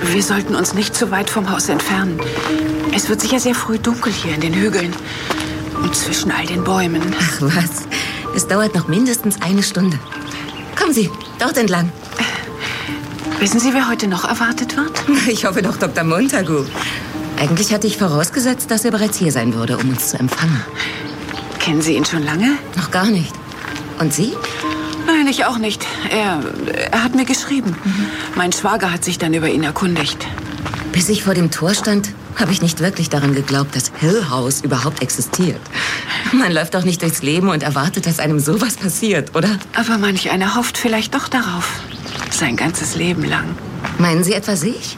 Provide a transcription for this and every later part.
Wir sollten uns nicht zu weit vom Haus entfernen. Es wird sicher sehr früh dunkel hier in den Hügeln. Und zwischen all den Bäumen. Ach was, es dauert noch mindestens 1 Stunde. Kommen Sie, dort entlang. Wissen Sie, wer heute noch erwartet wird? Ich hoffe doch Dr. Montagu. Eigentlich hatte ich vorausgesetzt, dass er bereits hier sein würde, um uns zu empfangen. Kennen Sie ihn schon lange? Noch gar nicht. Und Sie? Nein, ich auch nicht. Er hat mir geschrieben. Mein Schwager hat sich dann über ihn erkundigt. Bis ich vor dem Tor stand, habe ich nicht wirklich daran geglaubt, dass Hill House überhaupt existiert. Man läuft doch nicht durchs Leben und erwartet, dass einem sowas passiert, oder? Aber manch einer hofft vielleicht doch darauf. Sein ganzes Leben lang. Meinen Sie etwa sich?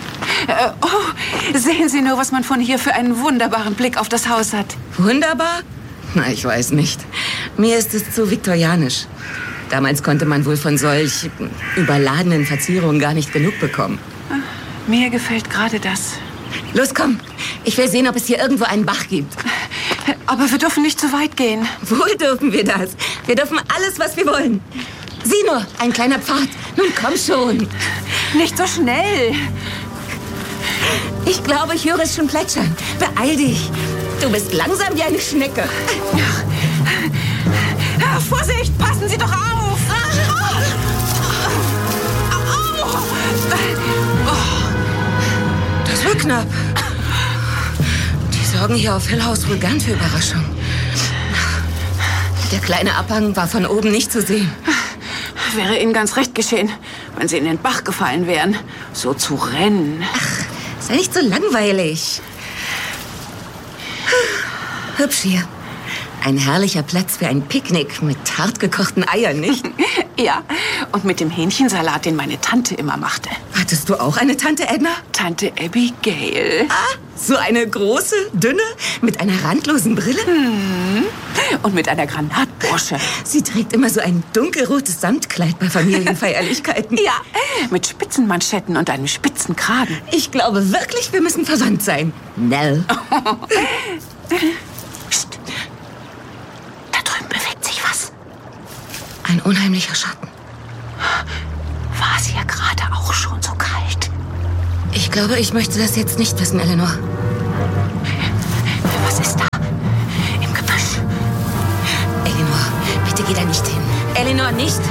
Sehen Sie nur, was man von hier für einen wunderbaren Blick auf das Haus hat. Wunderbar? Na, ich weiß nicht. Mir ist es zu viktorianisch. Damals konnte man wohl von solch überladenen Verzierungen gar nicht genug bekommen. Mir gefällt gerade das. Los, komm. Ich will sehen, ob es hier irgendwo einen Bach gibt. Aber wir dürfen nicht zu weit gehen. Wohl dürfen wir das. Wir dürfen alles, was wir wollen. Sieh nur, ein kleiner Pfad. Nun komm schon. Nicht so schnell. Ich glaube, ich höre es schon plätschern. Beeil dich. Du bist langsam wie eine Schnecke. Vorsicht, passen Sie doch auf. Das war knapp. Die sorgen hier auf Hill House wohl gern für Überraschung. Der kleine Abhang war von oben nicht zu sehen. Wäre Ihnen ganz recht geschehen, wenn Sie in den Bach gefallen wären. So zu rennen. Ach, sei nicht so langweilig. Hübsch hier. Ein herrlicher Platz für ein Picknick mit hartgekochten Eiern, nicht? Ja, und mit dem Hähnchensalat, den meine Tante immer machte. Hattest du auch eine Tante, Edna? Tante Abigail. Ah, so eine große, dünne, mit einer randlosen Brille? Und mit einer Granatbrosche. Sie trägt immer so ein dunkelrotes Samtkleid bei Familienfeierlichkeiten. Ja, mit Spitzenmanschetten und einem spitzen Kragen. Ich glaube wirklich, wir müssen verwandt sein. Nell. Psst. Da drüben bewegt sich was. Ein unheimlicher Schatten. War es hier gerade auch schon so kalt? Ich glaube, ich möchte das jetzt nicht wissen, Eleanor. Was ist da? Im Gebüsch. Eleanor, bitte geh da nicht hin. Eleanor, nicht!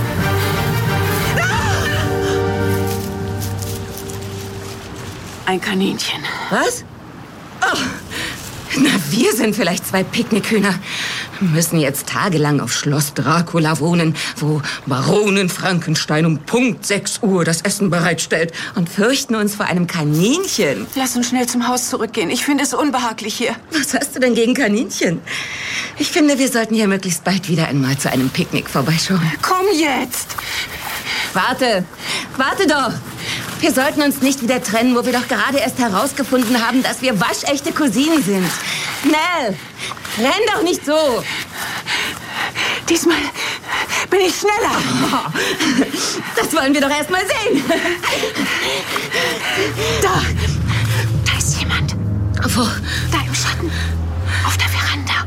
Ein Kaninchen. Was? Oh. Na, wir sind vielleicht 2 Picknickhühner. Müssen jetzt tagelang auf Schloss Dracula wohnen, wo Baronin Frankenstein um Punkt 6 Uhr das Essen bereitstellt und fürchten uns vor einem Kaninchen. Lass uns schnell zum Haus zurückgehen. Ich finde es unbehaglich hier. Was hast du denn gegen Kaninchen? Ich finde, wir sollten hier möglichst bald wieder einmal zu einem Picknick vorbeischauen. Komm jetzt! Warte doch! Wir sollten uns nicht wieder trennen, wo wir doch gerade erst herausgefunden haben, dass wir waschechte Cousinen sind. Nell, renn doch nicht so! Diesmal bin ich schneller. Das wollen wir doch erst mal sehen. Da ist jemand. Wo? Da im Schatten. Auf der Veranda.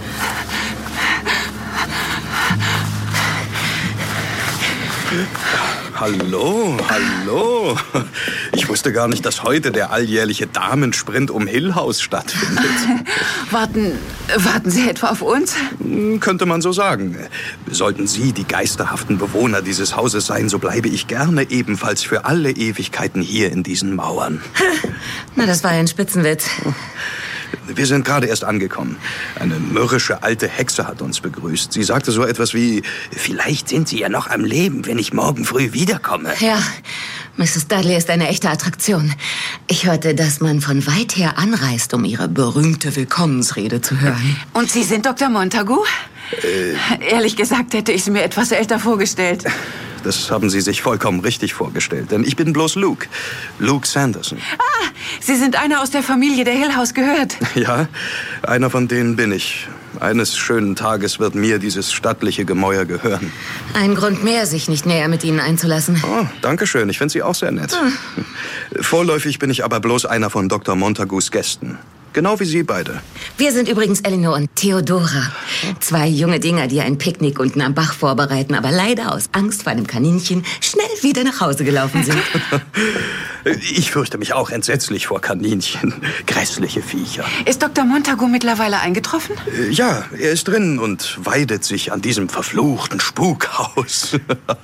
Hallo. Ich wusste gar nicht, dass heute der alljährliche Damensprint um Hill House stattfindet. Warten Sie etwa auf uns? Könnte man so sagen. Sollten Sie die geisterhaften Bewohner dieses Hauses sein, so bleibe ich gerne ebenfalls für alle Ewigkeiten hier in diesen Mauern. Na, das war ein Spitzenwitz. Wir sind gerade erst angekommen. Eine mürrische alte Hexe hat uns begrüßt. Sie sagte so etwas wie, vielleicht sind Sie ja noch am Leben, wenn ich morgen früh wiederkomme. Ja, Mrs. Dudley ist eine echte Attraktion. Ich hörte, dass man von weit her anreist, um ihre berühmte Willkommensrede zu hören. Und Sie sind Dr. Montagu? Ehrlich gesagt hätte ich sie mir etwas älter vorgestellt. Das haben Sie sich vollkommen richtig vorgestellt, denn ich bin bloß Luke. Luke Sanderson. Ah, Sie sind einer aus der Familie, der Hill House gehört. Ja, einer von denen bin ich. Eines schönen Tages wird mir dieses stattliche Gemäuer gehören. Ein Grund mehr, sich nicht näher mit Ihnen einzulassen. Oh, danke schön. Ich finde Sie auch sehr nett. Vorläufig bin ich aber bloß einer von Dr. Montagus Gästen. Genau wie Sie beide. Wir sind übrigens Eleanor und Theodora. 2 junge Dinger, die ein Picknick unten am Bach vorbereiten, aber leider aus Angst vor einem Kaninchen schnell wieder nach Hause gelaufen sind. Ich fürchte mich auch entsetzlich vor Kaninchen. Grässliche Viecher. Ist Dr. Montagu mittlerweile eingetroffen? Ja, er ist drin und weidet sich an diesem verfluchten Spukhaus.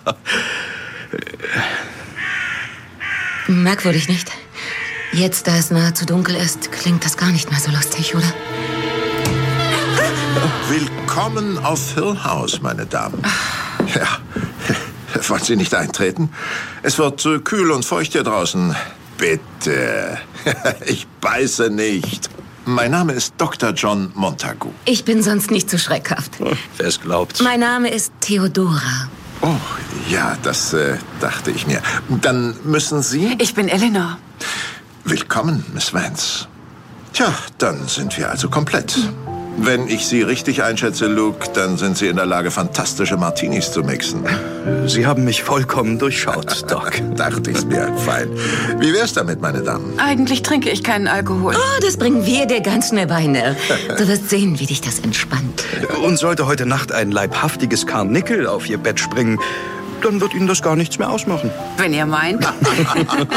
Merkwürdig, nicht? Jetzt, da es nahezu dunkel ist, klingt das gar nicht mehr so lustig, oder? Willkommen auf Hill House, meine Damen. Ja, wollen Sie nicht eintreten? Es wird kühl und feucht hier draußen. Bitte. Ich beiße nicht. Mein Name ist Dr. John Montagu. Ich bin sonst nicht so schreckhaft. Wer es glaubt. Mein Name ist Theodora. Oh, ja, das dachte ich mir. Dann müssen Sie... Ich bin Eleanor. Willkommen, Miss Vance. Tja, dann sind wir also komplett. Wenn ich Sie richtig einschätze, Luke, dann sind Sie in der Lage, fantastische Martinis zu mixen. Sie haben mich vollkommen durchschaut, Doc. Dachte ich's mir. Fein. Wie wär's damit, meine Damen? Eigentlich trinke ich keinen Alkohol. Oh, das bringen wir dir ganz schnell bei, Nell. Du wirst sehen, wie dich das entspannt. Und sollte heute Nacht ein leibhaftiges Karnickel auf Ihr Bett springen, dann wird Ihnen das gar nichts mehr ausmachen. Wenn ihr meint.